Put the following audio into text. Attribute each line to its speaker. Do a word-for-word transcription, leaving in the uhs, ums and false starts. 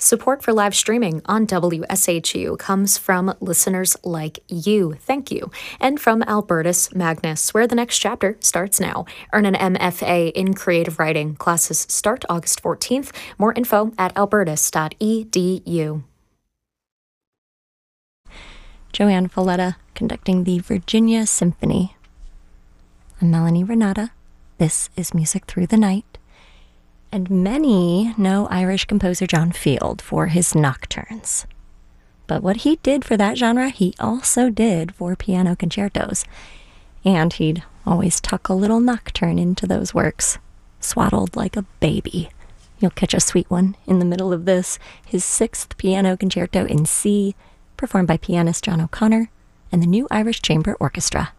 Speaker 1: Support for live streaming on W S H U comes from listeners like you. Thank you. And from Albertus Magnus, where the next chapter starts now. Earn an M F A in creative writing. Classes start August fourteenth. More info at albertus dot e d u.
Speaker 2: Joanne Falletta conducting the Virginia Symphony. I'm Melanie Renata. This is Music Through the Night. And many know Irish composer John Field for his nocturnes. But what he did for that genre, he also did for piano concertos. And he'd always tuck a little nocturne into those works, swaddled like a baby. You'll catch a sweet one in the middle of this, his sixth piano concerto in C, performed by pianist John O'Connor and the New Irish Chamber Orchestra.